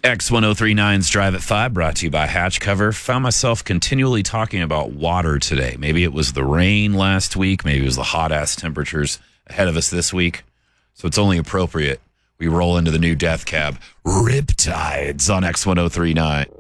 X1039's Drive at 5 brought to you by Hatch Cover. Found myself continually talking about water today. Maybe it was the rain last week. Maybe it was the hot-ass temperatures ahead of us this week. So it's only appropriate we roll into the new Death Cab, Riptides, on X1039.